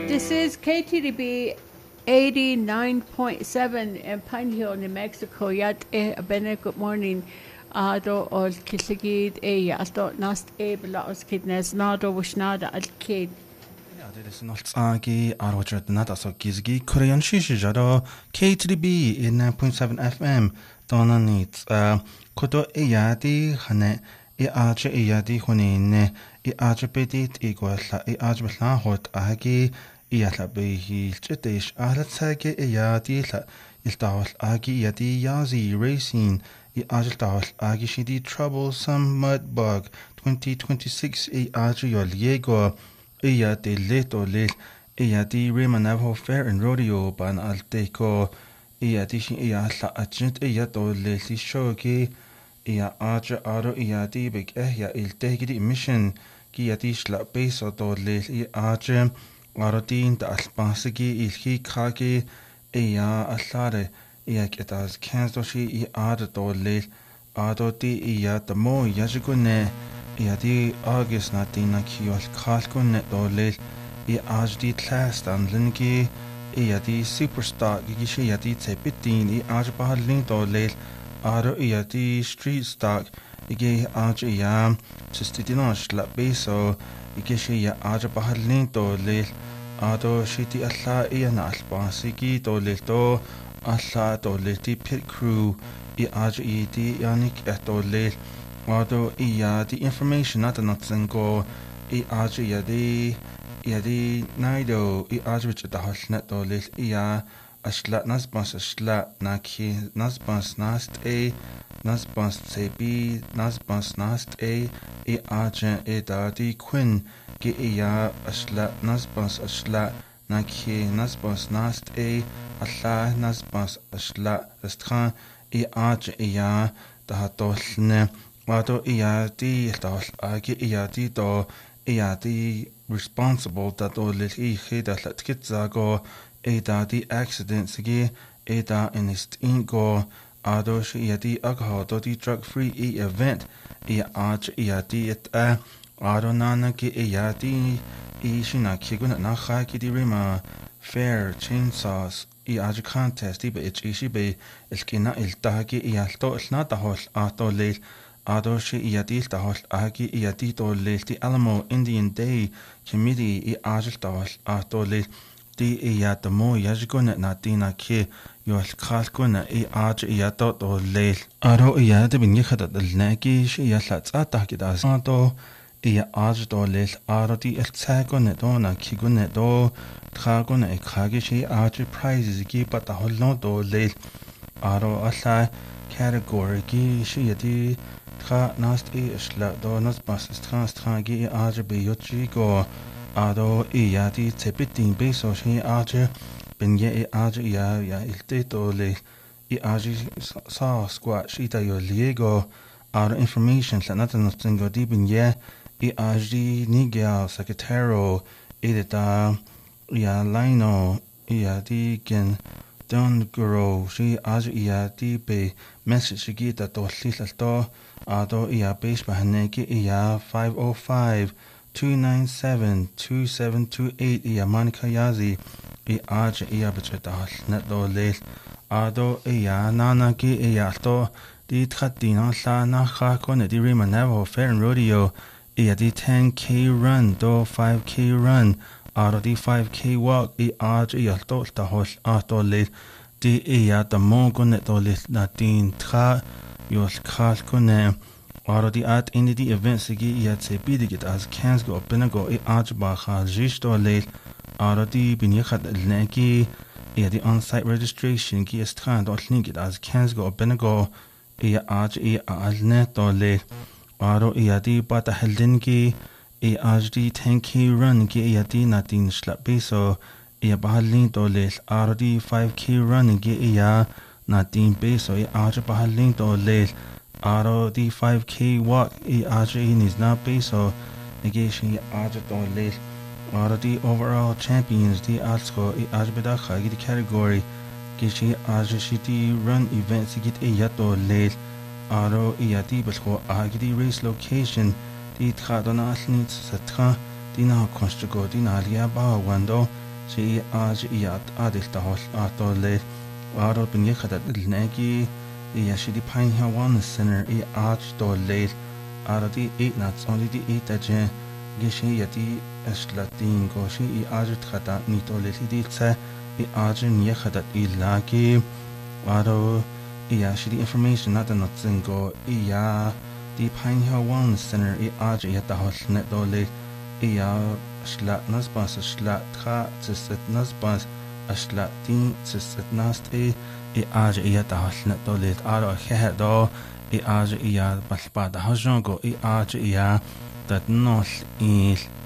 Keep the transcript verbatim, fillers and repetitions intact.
This is K T D B eighty-nine point seven in Pine Hill, New Mexico. Yat e bene good morning. Ado ol kisligid e yasto nast e blaus kidnes nado wishnada al kid. Dit is nog tsagi arwachert nat aso gizgi Korean shishi jado K T D B eighty-nine point seven F M dona nit koto e yadi hane e aje e yadi hunine e aje bedit e gwella e aje bla hot agi e yalla be hilchetish ahla tsage e yadi la iltawal agi yadi yazi racing e aje tawal agi shidi troublesome mud bug twenty twenty-six e aje yol yego Iya de leto lel iya di Remanavo Fair and Rodeo ban alteco iya di shin iya la agent iya to leli shogi iya aja aro iya di big eh ya il tegidi mission ki ya di shla peso to leli aja aro din da alpasigi ilhi kagi iya alare iya ketas cancel shi iya ada to lel ado di iya the mo yajigune Ja, die August na dina kiol kalkun net dolel I aj di class dan lingi ja di superstar gishi ja di tepitin I aj bahalin dolel aro ja di street stock ige aj ja sistidinosh la beso gishi ja aj bahalin dolel ado shiti alla ja na albasigi dolel do alla dolel di pit crew I aj I di yanik dolel Wado iya the information at nothing go I aja ya di ya di naido I aja which at the hosnet dolis iya ashla nasbas ashla naki nasbas nast a nasbas sebi nasbas nast a I aja e da di quinn ge iya ashla nasbas ashla naki nasbas nast a alla nasbas ashla astran I aja iya da dolne Wado iya di dal agi iya di do iya di responsible da do lit I hida lat kitzago e da di accident sigi e da inist ingo ado shi iya di agho do di drug free e event iya aj iya di et a ado nana ki iya di I shina kiguna na kha ki di rima fair chainsaws I aj contest iba ich ishi be ilkina iltagi iya to ilna da hol ato leil Ado shi iadil tahol agi iadi to lel di Alamo Indian Day Committee I ajil tahol ato lel di iad mo yajguna na dina ki yol khalguna I aj iado to lel Ado iad bin yikhada dal nagi shi yalla tsata kidas ado ia aj to lel aro di el tsaguna do na kiguna do khaguna e khagi shi aj prizes ki patahol no to lel Aro alla category ki shi yadi Tra nast e isla do nas bas trans trangi I aje be yochi go ado I ya di tepitin be so shi aje ben ye I aje ya ya ilte to le I aje sa squat shi ta yo liego ado information la nata no tingo di ben ye I aje nigia secretaro I da ya lino I ya di gen Don Guro shi aje ya di be message gita to lilal to Ado iya base bahaneki iya five oh five, two nine seven, two seven two eight iya Monica Yazi I aja iya bachadal net do lel Ado iya nana ki iya to di tkhadina la na kha kone di Remanavo Fair and Rodeo iya di ten K run do five K run Ado di five K walk I aja iya to ta hol ato lel di iya da mongo net do lel na din tra Yol khal kone aro di at indi di event sigi yat se bidigit as cans go benago I aj ba khal jish do lel aro di bin yakhat lnaki ya di on-site registration ki estran do linkit as cans go benago ya aj I alne do lel aro ya di bata heldin ki I aj di ten K run ki ya di natin shlap beso ya bahalin do lel aro di five K run ki ya Natin beso I aja bahaling to lel aro di five K walk I aja inis na beso negishi aja to lel aro di overall champions di alsko I aja bedakha gidi category gishi aja shiti run events git I yato lel aro I yati belko agidi race location di tkhadona alnit satra di na konstrugo di na liya ba wando شيء آج إياد آدل تهول آتولي وارو بني خدت الناجي إيا شدي بين هوان السنر إي آج دولي آردي إي ناتس أولي دي إي تجي جيشي يدي أشلاتين غوشي إي آج تخدا نيتولي دي تسا إي آج نيه خدت إلاكي وارو إيا شدي information نادا نتزنغو إيا دي بين هوان السنر إي آج إيا تهول ندولي إيا أشلا نزباس أشلا تخا تست نزباس أشلا تين تست ناست إي إي آج إيا تهول ندولي آرو خيه دو إي آج إيا بالباد هجونغو إي آج إيا تدنول إيل